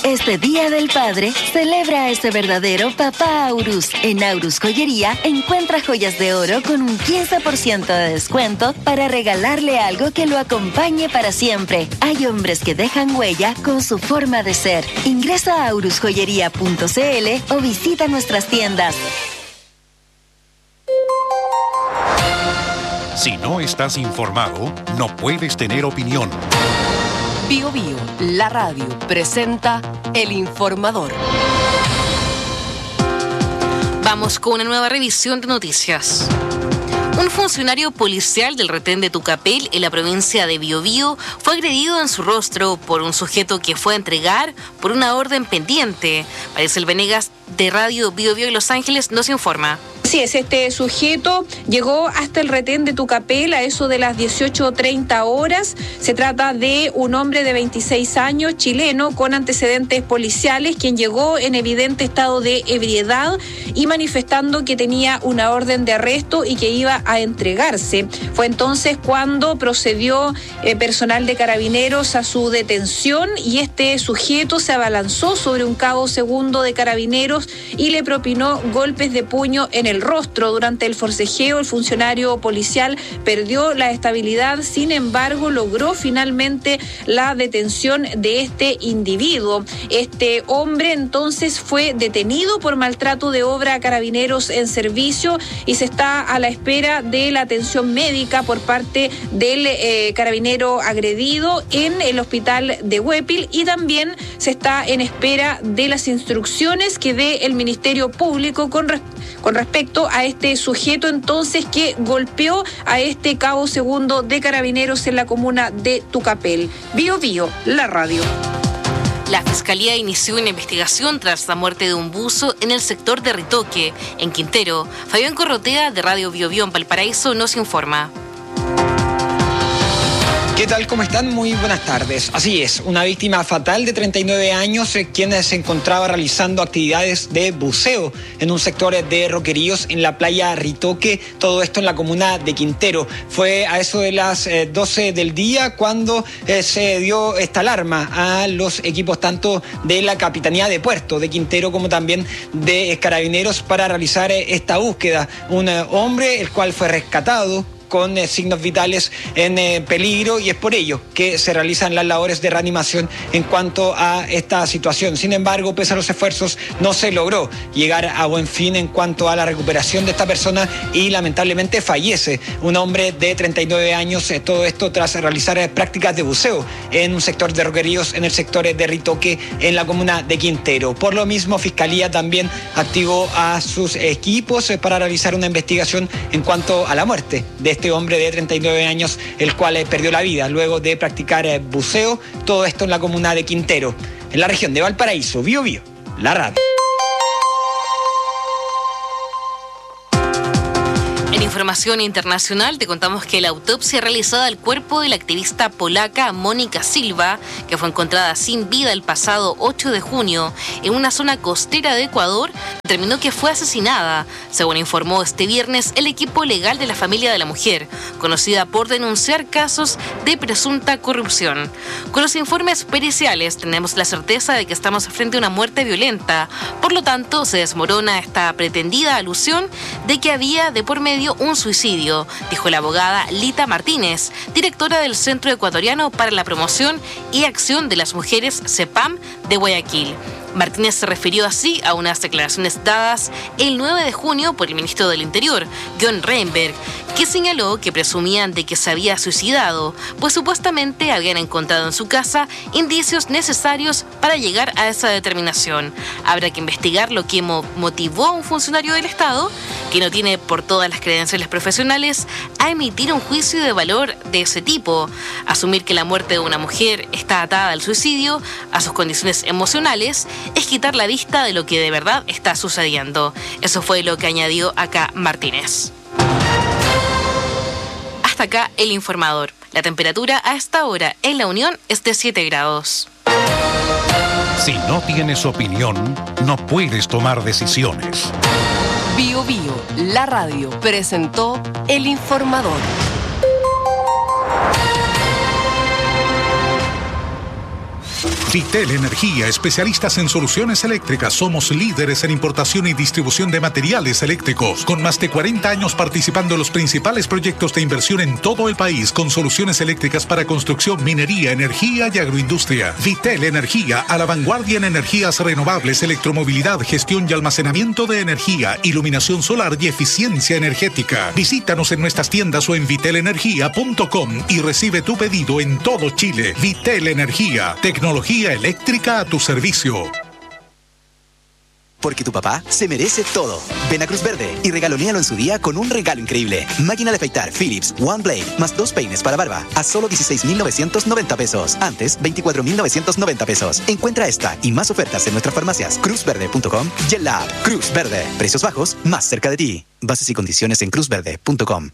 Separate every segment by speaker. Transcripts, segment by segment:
Speaker 1: Este Día del Padre, celebra a ese verdadero papá Aurus. En Aurus Joyería, encuentra joyas de oro con un 15% de descuento para regalarle algo que lo acompañe para siempre. Hay hombres que dejan huella con su forma de ser. Ingresa a aurusjoyería.cl o visita nuestras tiendas.
Speaker 2: Si no estás informado, no puedes tener opinión.
Speaker 3: Bio Bio, la radio, presenta El Informador.
Speaker 4: Vamos con una nueva revisión de noticias. Un funcionario policial del retén de Tucapel, en la provincia de Biobío, fue agredido en su rostro por un sujeto que fue a entregar por una orden pendiente. Maricel Venegas, de Radio Biobío en Los Ángeles, nos informa.
Speaker 5: Así es, este sujeto llegó hasta el retén de Tucapel a eso de las 18:30 horas. Se trata de un hombre de 26 años, chileno, con antecedentes policiales, quien llegó en evidente estado de ebriedad y manifestando que tenía una orden de arresto y que iba a entregarse. Fue entonces cuando procedió personal de Carabineros a su detención y este sujeto se abalanzó sobre un cabo segundo de Carabineros y le propinó golpes de puño en el rostro. Durante el forcejeo, el funcionario policial perdió la estabilidad, sin embargo, logró finalmente la detención de este individuo. Este hombre entonces fue detenido por maltrato de obra a Carabineros en servicio y se está a la espera de la atención médica por parte del carabinero agredido en el hospital de Huépil, y también se está en espera de las instrucciones que dé el Ministerio Público con respecto a este sujeto entonces que golpeó a este cabo segundo de Carabineros en la comuna de Tucapel. Bio Bio, la radio.
Speaker 4: La Fiscalía inició una investigación tras la muerte de un buzo en el sector de Ritoque, en Quintero. Fabián Corrotea, de Radio Biobío en Valparaíso, nos informa.
Speaker 6: ¿Qué tal? ¿Cómo están? Muy buenas tardes. Así es, una víctima fatal de 39 años, quien se encontraba realizando actividades de buceo en un sector de Roqueríos en la playa Ritoque, todo esto en la comuna de Quintero. Fue a eso de las 12 del día cuando se dio esta alarma a los equipos tanto de la Capitanía de Puerto de Quintero como también de Carabineros para realizar esta búsqueda. Un hombre el cual fue rescatado con signos vitales en peligro, y es por ello que se realizan las labores de reanimación en cuanto a esta situación. Sin embargo, pese a los esfuerzos, no se logró llegar a buen fin en cuanto a la recuperación de esta persona y lamentablemente fallece un hombre de 39 años, todo esto tras realizar prácticas de buceo en un sector de Roqueríos, en el sector de Ritoque, en la comuna de Quintero. Por lo mismo, Fiscalía también activó a sus equipos para realizar una investigación en cuanto a la muerte de este hombre de 39 años, el cual perdió la vida luego de practicar buceo, todo esto en la comuna de Quintero, en la región de Valparaíso. Bio Bio, la radio.
Speaker 4: En información internacional te contamos que la autopsia realizada al cuerpo de la activista polaca Mónica Silva, que fue encontrada sin vida el pasado 8 de junio en una zona costera de Ecuador, determinó que fue asesinada, según informó este viernes el equipo legal de la familia de la mujer, conocida por denunciar casos de presunta corrupción. Con los informes periciales tenemos la certeza de que estamos frente a una muerte violenta, por lo tanto se desmorona esta pretendida alusión de que había de por medio un suicidio, dijo la abogada Lita Martínez, directora del Centro Ecuatoriano para la Promoción y Acción de las Mujeres, CEPAM, de Guayaquil. Martínez se refirió así a unas declaraciones dadas el 9 de junio por el ministro del Interior, John Reinberg, que señaló que presumían de que se había suicidado, pues supuestamente habían encontrado en su casa indicios necesarios para llegar a esa determinación. Habrá que investigar lo que motivó a un funcionario del Estado, que no tiene por todas las credenciales profesionales, a emitir un juicio de valor de ese tipo. Asumir que la muerte de una mujer está atada al suicidio, a sus condiciones emocionales, es quitar la vista de lo que de verdad está sucediendo. Eso fue lo que añadió acá Martínez. Hasta acá el informador. La temperatura a esta hora en La Unión es de 7 grados.
Speaker 2: Si no tienes opinión, no puedes tomar decisiones.
Speaker 3: Bio Bio, la radio, presentó El Informador.
Speaker 2: Vitel Energía, especialistas en soluciones eléctricas. Somos líderes en importación y distribución de materiales eléctricos, con más de 40 años participando en los principales proyectos de inversión en todo el país, con soluciones eléctricas para construcción, minería, energía y agroindustria. Vitel Energía, a la vanguardia en energías renovables, electromovilidad, gestión y almacenamiento de energía, iluminación solar y eficiencia energética. Visítanos en nuestras tiendas o en vitelenergia.com y recibe tu pedido en todo Chile. Vitel Energía, tecnología eléctrica a tu servicio.
Speaker 7: Porque tu papá se merece todo. Ven a Cruz Verde y regalonéalo en su día con un regalo increíble. Máquina de afeitar Philips One Blade más 2 peines para barba a solo 16,990 pesos. Antes, 24,990 pesos. Encuentra esta y más ofertas en nuestras farmacias cruzverde.com y en la app Cruz Verde. Precios bajos más cerca de ti. Bases y condiciones en cruzverde.com.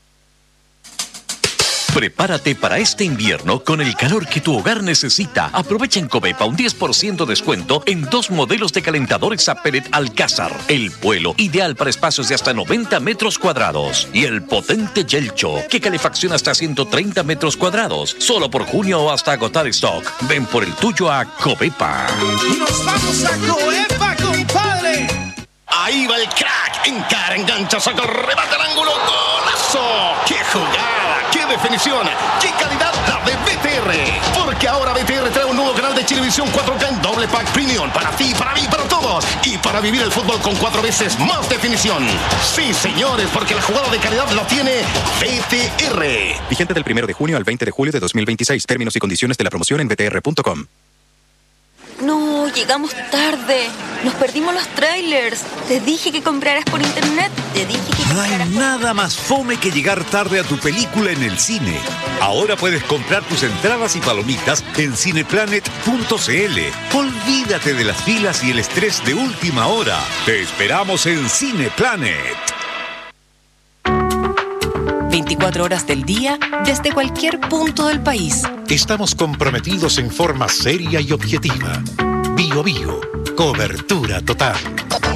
Speaker 8: Prepárate para este invierno con el calor que tu hogar necesita. Aprovecha en Covepa un 10% descuento en 2 modelos de calentadores a pellet Alcázar. El Vuelo, ideal para espacios de hasta 90 metros cuadrados. Y el potente Yelcho, que calefacciona hasta 130 metros cuadrados. Solo por junio o hasta agotar stock. Ven por el tuyo a Covepa.
Speaker 9: ¡Nos vamos a Covepa, compadre! Ahí va el crack. Encara, engancha, saca el remate al ángulo. ¡Golazo! ¡Qué jugada! ¡Qué definición! ¡Qué calidad la de BTR! Porque ahora BTR trae un nuevo canal de Chilevisión 4K en doble pack premium. Para ti, para mí, para todos. Y para vivir el fútbol con 4 veces más definición. Sí, señores, porque la jugada de calidad la tiene BTR.
Speaker 10: Vigente del 1 de junio al 20 de julio de 2026. Términos y condiciones de la promoción en btr.com.
Speaker 1: No, llegamos tarde. Nos perdimos los trailers. Te dije que compraras por internet. Te dije que compraras
Speaker 11: No hay nada más fome que llegar tarde a tu película en el cine. Ahora puedes comprar tus entradas y palomitas en cineplanet.cl. Olvídate de las filas y el estrés de última hora. Te esperamos en Cineplanet.
Speaker 3: 24 horas del día, desde cualquier punto del país.
Speaker 2: Estamos comprometidos en forma seria y objetiva. Bio Bio, cobertura total.